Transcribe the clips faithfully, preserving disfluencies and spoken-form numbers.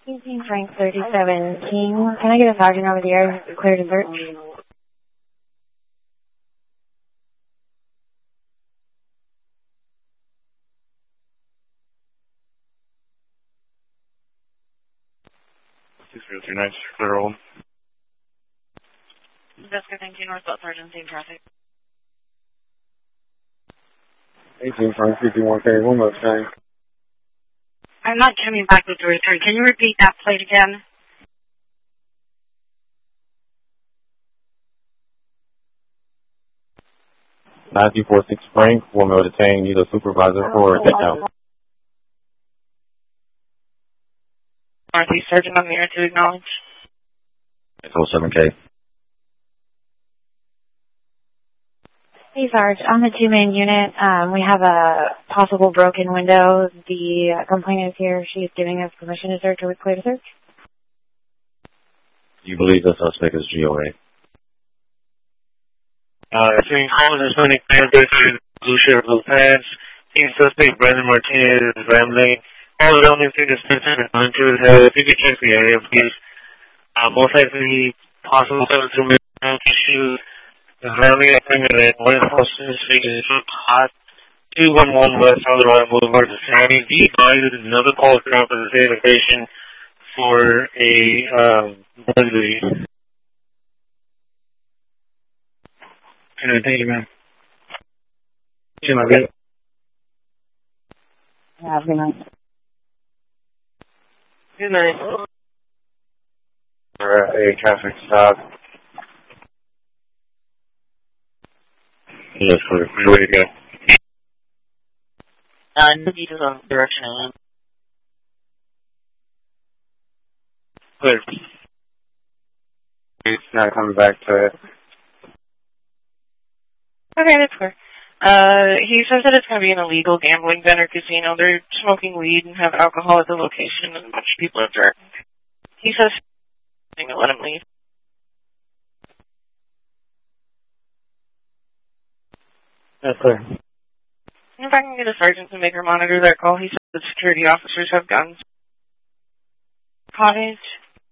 eighteen Frank thirty-seven King. Can I get a sergeant over the air clear to search? six zero three nine, clear hold. Jessica nineteen North Belt Sergeant, same traffic. eighteen Frank fifty-one K, one more thing. I'm not coming back with the return. Can you repeat that plate again? nine two four six Frank, woman will detain either supervisor or takeout. Northeast Sergeant on the air to acknowledge. oh seven K. Hey, Sarge. On the two-man unit, um, we have a possible broken window. The complainant is here. She's giving us permission to search. Are we clear to search? Do you believe the suspect is G O A? Uh, seeing calls and Sonic Panther, Blue Shirt, Blue Pants, seeing suspect Brandon Martinez, rambling. All the only thing that's concerned going to his head. If you could check the area, please. Uh, most likely possible seven two minute issues. Rambling at Premier one of the hostess is hot. two one one West Colorado Boulevard, Sandy. Be advised that another call is ground for the same location for a, um, burglary. Thank you, man. See my good. Yeah, good night. Good night. For a traffic stop. Yes, clear. Way to go. Uh, no details on direction I am. Clear. It's not coming back to it. Okay, that's clear. Uh, he says that it's going to be an illegal gambling den or casino. They're smoking weed and have alcohol at the location, and a bunch of people are there. He says he's going to let him leave. That's clear. If I can get a sergeant to make her monitor that call, he said the security officers have guns. Cottage.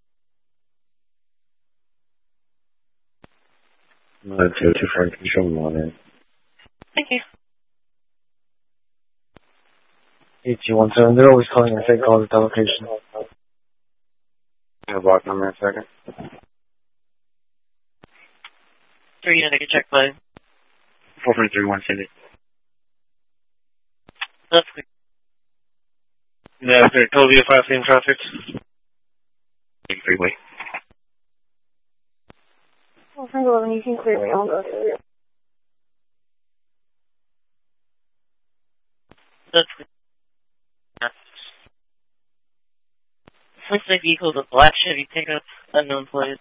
nine two two Frank, can you show me one in? Thank you. eight two one seven, they're always calling and fake calls at the location. Yeah, block number in a second. Three, to take a check, please. four three three one, send it. That's clear. Yeah, sir. Told you if I seen traffic. Freeway. Well, Frank eleven, you can clear me. I'll go through it. That's clear. Looks like vehicle a black Chevy pickup, unknown plate.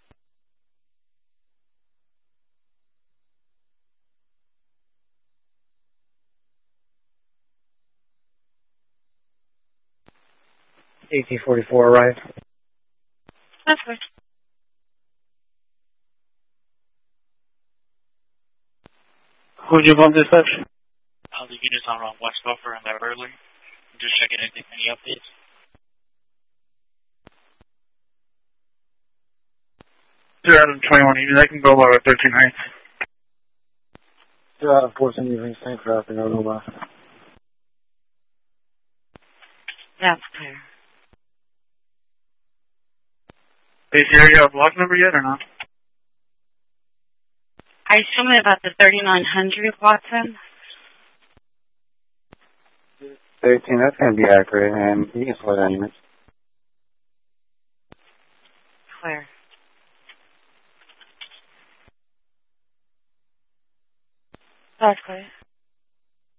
eighteen forty-four arrived. That's good. Who'd you bump dispatch? Uh, the unit's on around West Buffer and that early. Just checking anything, any updates. Zero out of twenty-one units. I can go about thirteen Heights. Zero out of fourteen evening, same traffic, no move. That's clear. Is the area a block number yet or not? I assume about the thirty-nine hundred, Watson. thirteen, that's going to be accurate, and you can slow down units. Clear. That's clear.